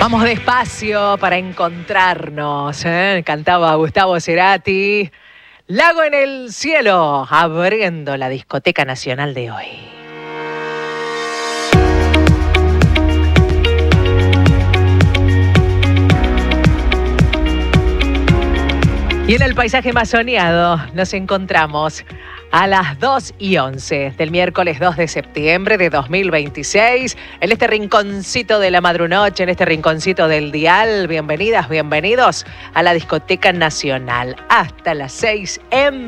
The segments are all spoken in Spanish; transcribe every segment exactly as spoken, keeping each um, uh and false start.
Vamos despacio para encontrarnos, ¿eh? Cantaba Gustavo Cerati. Lago en el cielo, abriendo la discoteca nacional de hoy. Y en el paisaje más soñado nos encontramos a las dos y once del miércoles dos de septiembre de dos mil veintiséis, en este rinconcito de la madrunoche, en este rinconcito del dial. Bienvenidas, bienvenidos a la Discoteca Nacional, hasta las seis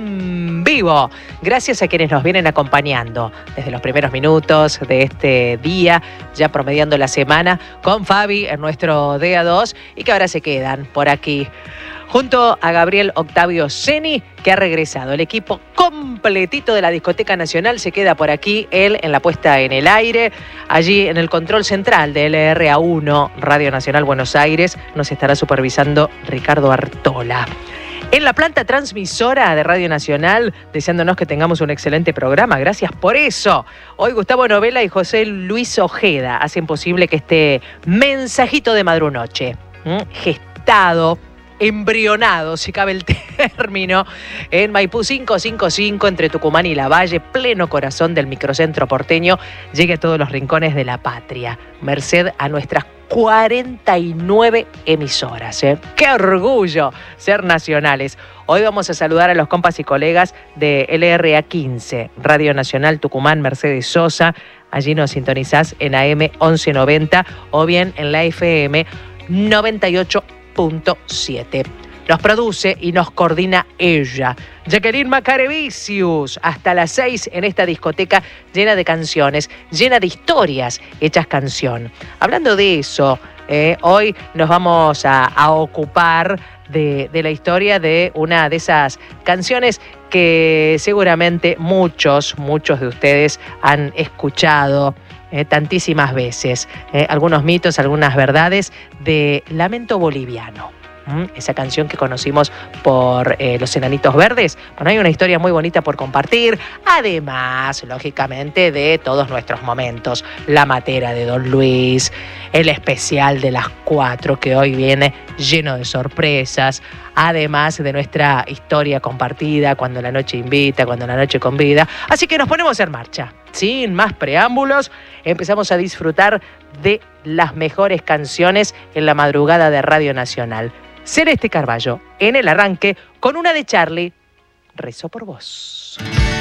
en vivo. Gracias a quienes nos vienen acompañando desde los primeros minutos de este día, ya promediando la semana, con Fabi en nuestro D A dos, y que ahora se quedan por aquí junto a Gabriel Octavio Ceni, que ha regresado. El equipo completito de la Discoteca Nacional se queda por aquí, él en la puesta en el aire. Allí en el control central de L R A uno, Radio Nacional Buenos Aires, nos estará supervisando Ricardo Artola. En la planta transmisora de Radio Nacional, deseándonos que tengamos un excelente programa. Gracias por eso. Hoy Gustavo Novela y José Luis Ojeda hacen posible que este mensajito de madrunoche, ¿m? gestado, embrionado, si cabe el término, en Maipú quinientos cincuenta y cinco, entre Tucumán y Lavalle, pleno corazón del microcentro porteño, llegue a todos los rincones de la patria, merced a nuestras cuarenta y nueve emisoras. ¿eh? ¡Qué orgullo ser nacionales! Hoy vamos a saludar a los compas y colegas de L R A quince, Radio Nacional Tucumán, Mercedes Sosa. Allí nos sintonizás en A M once noventa o bien en la F M noventa y ocho punto siete. Nos produce y nos coordina ella, Jacqueline Macarevicius, hasta las seis en esta discoteca llena de canciones, llena de historias hechas canción. Hablando de eso, eh, hoy nos vamos a, a ocupar de, de la historia de una de esas canciones que seguramente muchos, muchos de ustedes han escuchado Eh, tantísimas veces, eh, algunos mitos, algunas verdades de Lamento Boliviano. ¿Mm? Esa canción que conocimos por eh, Los Enanitos Verdes. Bueno, hay una historia muy bonita por compartir, además, lógicamente, de todos nuestros momentos. La matera de Don Luis, el especial de las cuatro, que hoy viene lleno de sorpresas, además de nuestra historia compartida, cuando la noche invita, cuando la noche convida. Así que nos ponemos en marcha. Sin más preámbulos, empezamos a disfrutar de las mejores canciones en la madrugada de Radio Nacional. Celeste Carballo, en el arranque, con una de Charlie, Rezo por vos.